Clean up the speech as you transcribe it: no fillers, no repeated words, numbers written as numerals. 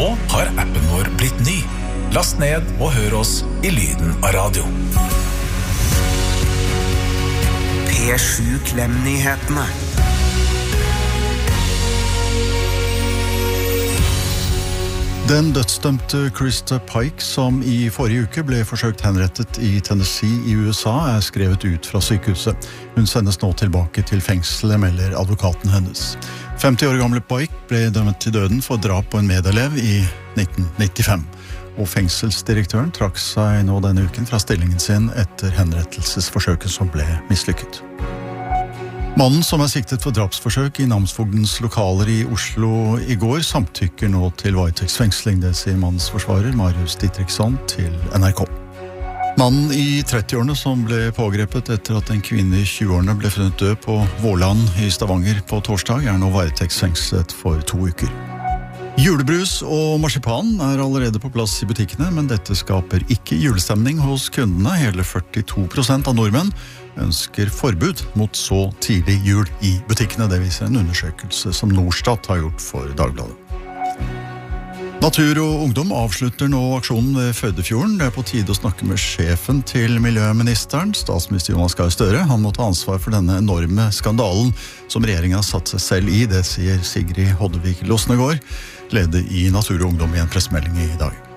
Nå har appen vår blitt ny. Last ned og hør oss i lyden av radio. P7 Klem-nyhetene. Den dødsdømte Krista Pike, som i forrige uke ble forsøkt henrettet i Tennessee i USA, skrevet ut fra sykehuset. Hun sendes nå tilbake til fengselet, melder advokaten hennes. 50 år gamle Pike ble dømt til døden for drap på en medelev i 1995. Og fengselsdirektøren trakk seg nå denne uken fra stillingen sin etter henrettelsesforsøket som ble mislykket. Mannen som siktet for drapsforsøk i namsfogdens lokaler i Oslo i går, samtykker nå til varetektsfengsling, det sier mannens forsvarer Marius Dietrichson til NRK. Mannen i 30-årene som ble pågrepet etter at en kvinne i 20-årene ble funnet død på Vårland i Stavanger på torsdag, nå varetektsfengslet for 2 uker. Julebrus og marsipan allerede på plass i butikkene, men dette skaper ikke julestemning hos kundene. Hele 42% av nordmenn ønsker forbud mot så tidlig jul i butikkene. Det viser en undersøkelse som Norstat har gjort for Dagbladet. Natur og Ungdom avslutter nå aksjonen ved Førdefjorden. Det på tide å snakke med sjefen til miljøministeren, statsminister Jonas Gahr Støre. Han må ta ansvar for denne enorme skandalen som regjeringen har satt seg selv i. Det sier Sigrid Hoddevik Losnegård, leder i Natur og Ungdom i en pressemelding i dag.